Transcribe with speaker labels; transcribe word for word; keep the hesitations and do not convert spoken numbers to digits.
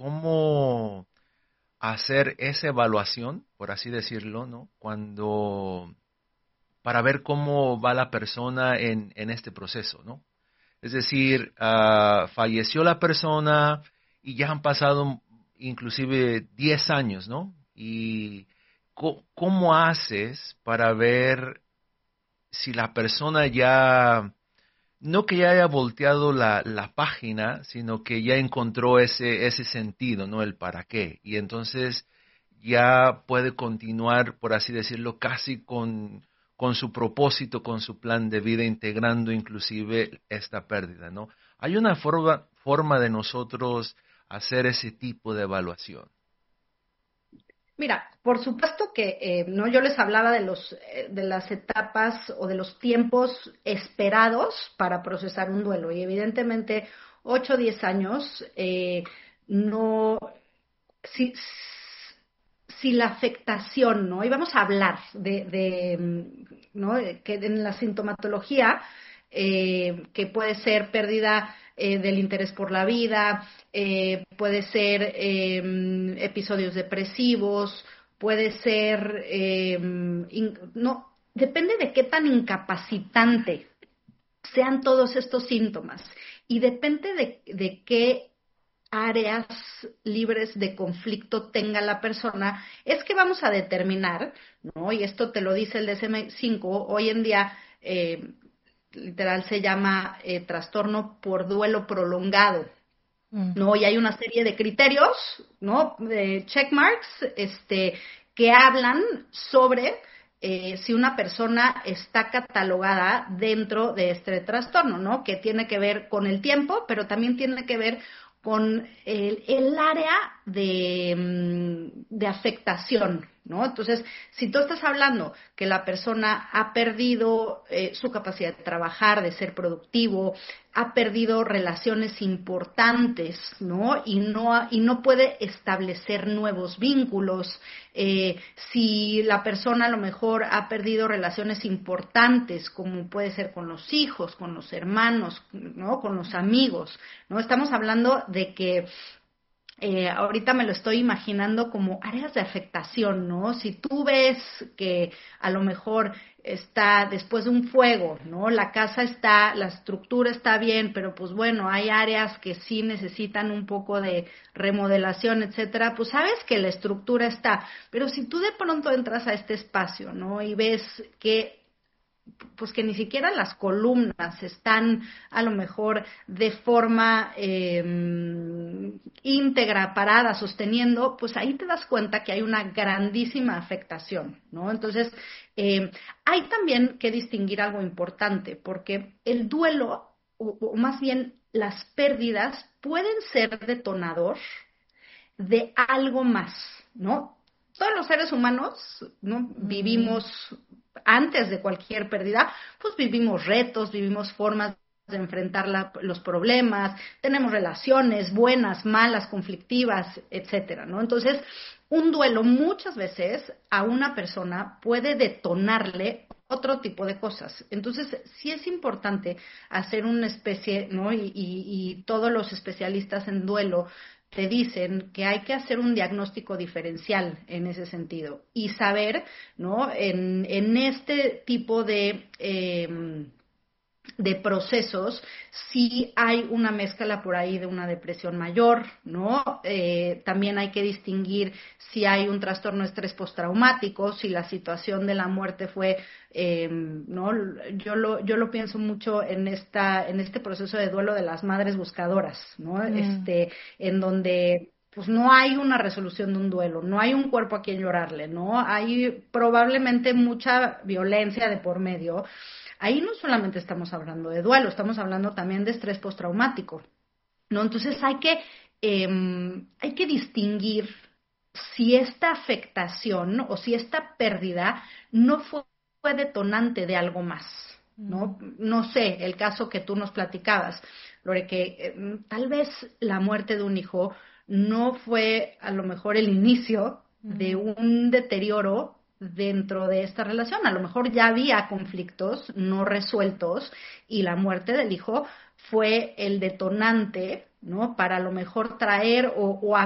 Speaker 1: cómo hacer esa evaluación, por así decirlo, ¿no? Cuando, para ver cómo va la persona en, en este proceso, ¿no? Es decir, uh, falleció la persona y ya han pasado inclusive diez años, ¿no? Y co- ¿cómo haces para ver si la persona ya, no que ya haya volteado la, la página, sino que ya encontró ese, ese sentido, ¿no? El para qué. Y entonces ya puede continuar, por así decirlo, casi con, con su propósito, con su plan de vida, integrando inclusive esta pérdida, ¿no? Hay una forma, forma de nosotros hacer ese tipo de evaluación.
Speaker 2: Mira, por supuesto que eh, no, yo les hablaba de los eh, de las etapas o de los tiempos esperados para procesar un duelo y evidentemente ocho o diez años eh, no si, si la afectación, ¿no? Y vamos a hablar de, de mm, ¿no? Que en la sintomatología, eh, que puede ser pérdida eh, del interés por la vida, eh, puede ser eh, episodios depresivos, puede ser, eh, in, no, depende de qué tan incapacitante sean todos estos síntomas y depende de, de qué áreas libres de conflicto tenga la persona, es que vamos a determinar, ¿no? Y esto te lo dice el D S M cinco, hoy en día eh, literal se llama eh, trastorno por duelo prolongado,
Speaker 3: Mm.
Speaker 2: ¿no? Y hay una serie de criterios, ¿no? De checkmarks, este, que hablan sobre eh, si una persona está catalogada dentro de este trastorno, ¿no? Que tiene que ver con el tiempo, pero también tiene que ver con el, el área de, mm, de afectación, ¿no? Entonces, si tú estás hablando que la persona ha perdido eh, su capacidad de trabajar, de ser productivo, ha perdido relaciones importantes, ¿no? Y no, y no puede establecer nuevos vínculos. Eh, si la persona a lo mejor ha perdido relaciones importantes, como puede ser con los hijos, con los hermanos, ¿no? Con los amigos, ¿no? Estamos hablando de que eh, ahorita me lo estoy imaginando como áreas de afectación, ¿no? Si tú ves que a lo mejor está después de un fuego, ¿no? La casa está, la estructura está bien, pero pues bueno, hay áreas que sí necesitan un poco de remodelación, etcétera, pues sabes que la estructura está, pero si tú de pronto entras a este espacio, ¿no? Y ves que pues que ni siquiera las columnas están a lo mejor de forma eh, íntegra, parada, sosteniendo, pues ahí te das cuenta que hay una grandísima afectación, ¿no? Entonces, eh, hay también que distinguir algo importante, porque el duelo, o, o más bien las pérdidas, pueden ser detonador de algo más, ¿no? Todos los seres humanos, ¿no?
Speaker 3: Mm.
Speaker 2: Vivimos antes de cualquier pérdida, pues vivimos retos, vivimos formas de enfrentar la, los problemas, tenemos relaciones buenas, malas, conflictivas, etcétera, ¿no? Entonces, un duelo muchas veces a una persona puede detonarle otro tipo de cosas. Entonces, sí es importante hacer una especie, ¿no? Y, y, y todos los especialistas en duelo te dicen que hay que hacer un diagnóstico diferencial en ese sentido y saber, ¿no? En, en este tipo de, eh, de procesos, si hay una mezcla por ahí de una depresión mayor, ¿no? Eh, también hay que distinguir si hay un trastorno de estrés postraumático, si la situación de la muerte fue, eh, ¿no? Yo lo, yo lo pienso mucho en esta, en este proceso de duelo de las madres buscadoras, ¿no?
Speaker 3: Mm.
Speaker 2: Este, en donde pues no hay una resolución de un duelo, no hay un cuerpo a quien llorarle, ¿no? Hay probablemente mucha violencia de por medio. Ahí no solamente estamos hablando de duelo, estamos hablando también de estrés postraumático, ¿no? Entonces hay que, eh, hay que distinguir si esta afectación, ¿no? O si esta pérdida no fue, fue detonante de algo más,
Speaker 3: Mm.
Speaker 2: ¿no? No sé, el caso que tú nos platicabas, Lore, que eh, tal vez la muerte de un hijo no fue a lo mejor el inicio de
Speaker 3: Mm.
Speaker 2: un deterioro dentro de esta relación. A lo mejor ya había conflictos no resueltos y la muerte del hijo fue el detonante, ¿no? Para a lo mejor traer o, o